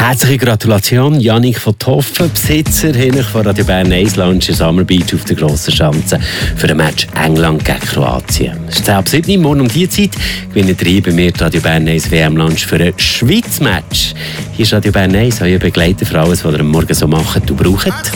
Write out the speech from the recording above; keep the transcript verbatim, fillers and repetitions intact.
Herzliche Gratulation, Jannik von Toffen, Besitzer von Radio Bern eins Lounge in Summerbeach auf der Grossen Schanze für den Match England gegen Kroatien. Es ist zehn ab sieben, morgen um diese Zeit gewinnen drei bei mir die Radio Bern eins W M-Lounge für ein Schweiz-Match. Hier ist Radio Bern eins, euer Begleiter für alles, was ihr am Morgen so macht und braucht.